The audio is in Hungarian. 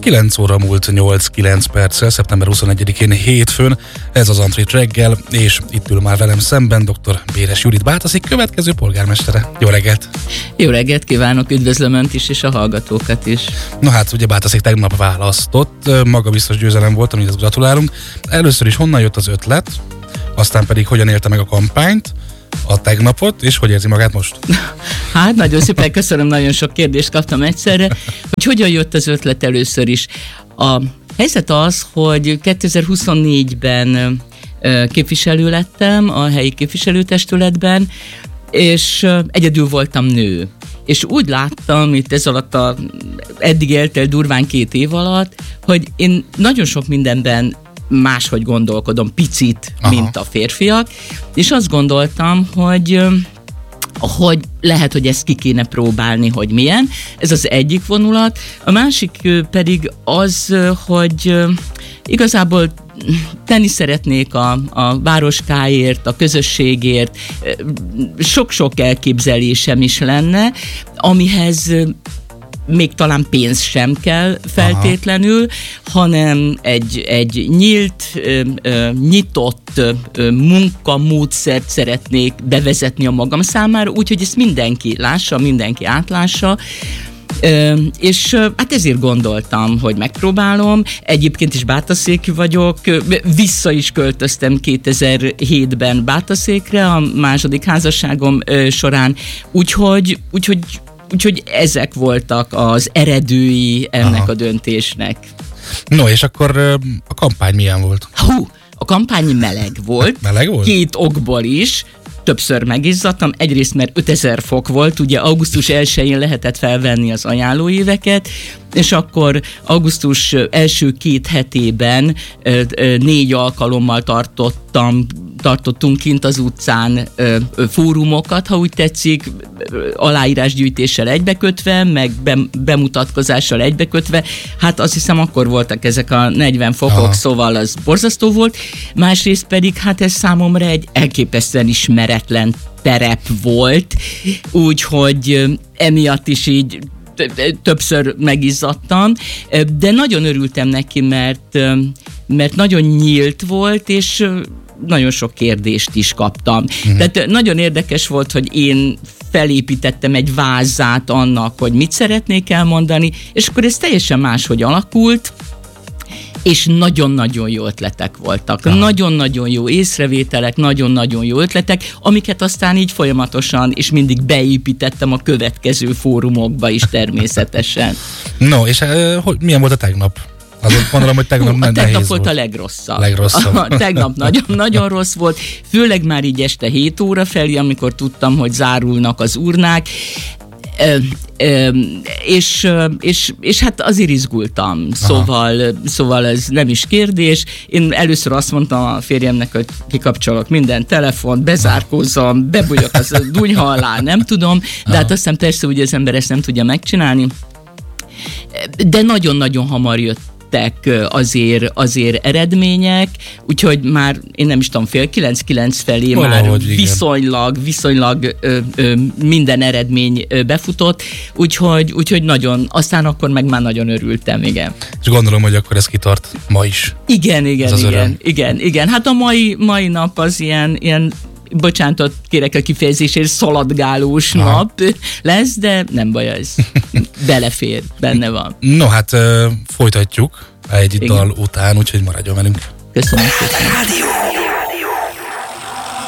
9 óra múlt 8-9 perccel, szeptember 21-én hétfőn, ez az Antrit reggel, és itt ül már velem szemben dr. Béres Judit Bátaszik, következő polgármestere. Jó reggelt! Jó reggelt kívánok, üdvözlöm Önt is, és a hallgatókat is. Na hát, ugye Bátaszik tegnap választott, maga biztos győzelem volt, amit gratulálunk. Először is honnan jött az ötlet, aztán pedig hogyan élte meg a kampányt, a tegnapot, és hogy érzi magát most? Hát nagyon szépen köszönöm, nagyon sok kérdést kaptam egyszerre, hogy hogyan jött az ötlet először is. A helyzet az, hogy 2024-ben képviselő lettem a helyi képviselőtestületben, és egyedül voltam nő. És úgy láttam itt ez alatt eddig eltelt durván 2 év alatt, hogy én nagyon sok mindenben máshogy gondolkodom, picit, mint a férfiak, és azt gondoltam, hogy lehet, hogy ezt ki kéne próbálni, hogy milyen. Ez az egyik vonulat. A másik pedig az, hogy igazából tenni szeretnék a városkáért, a közösségért. Sok-sok elképzelésem is lenne, amihez még talán pénz sem kell feltétlenül, hanem egy nyílt, nyitott munkamódszert szeretnék bevezetni a magam számára, úgyhogy ezt mindenki lássa, mindenki átlássa. És hát ezért gondoltam, hogy megpróbálom. Egyébként is Bátaszéki vagyok, vissza is költöztem 2007-ben Bátaszékre a második házasságom során, úgyhogy ezek voltak az eredői ennek a döntésnek. No, és akkor a kampány milyen volt? A kampány meleg volt. Meleg volt? 2 okból is. Többször megizzadtam. Egyrészt, mert 5000 fok volt, ugye augusztus 1-én lehetett felvenni az ajánlóéveket, és akkor augusztus első 2 hetében 4 alkalommal tartottunk kint az utcán fórumokat, ha úgy tetszik, aláírásgyűjtéssel egybekötve, meg bemutatkozással egybekötve. Hát azt hiszem, akkor voltak ezek a 40 fokok, szóval az borzasztó volt. Másrészt pedig, hát ez számomra egy elképesztően ismeretlen terep volt, úgyhogy emiatt is így többször megizzadtam, de nagyon örültem neki, mert nagyon nyílt volt, és nagyon sok kérdést is kaptam. Tehát nagyon érdekes volt, hogy én felépítettem egy vázát annak, hogy mit szeretnék elmondani, és akkor ez teljesen máshogy alakult, és nagyon-nagyon jó ötletek voltak. Nagyon-nagyon jó észrevételek, nagyon-nagyon jó ötletek, amiket aztán így folyamatosan és mindig beépítettem a következő fórumokba is természetesen. No, és milyen volt a tegnap? Azért gondolom, hogy tegnap nem nehéz tegnap volt volt. A legrosszabb. Tegnap nagyon rossz volt, főleg már így este 7 óra felé, amikor tudtam, hogy zárulnak az urnák, és hát azért izgultam, szóval ez nem is kérdés. Én először azt mondtam a férjemnek, hogy kikapcsolok minden telefont, bezárkózzam, bebújok az dunyha alá, nem tudom, de hát aztán persze ugye az ember ezt nem tudja megcsinálni, de nagyon-nagyon hamar jött azért eredmények, úgyhogy már én nem is tudom, 8:30-9 felé valahogy, már viszonylag minden eredmény befutott, úgyhogy nagyon, aztán akkor meg már nagyon örültem, igen. És gondolom, hogy akkor ez kitart ma is. Igen. Hát a mai nap az ilyen bocsánatot kérek a kifejezésért, szaladgálós nap lesz, de nem baj, ez belefér, benne van. No, hát folytatjuk egy dal után, úgyhogy maradjon velünk. Köszönöm szépen.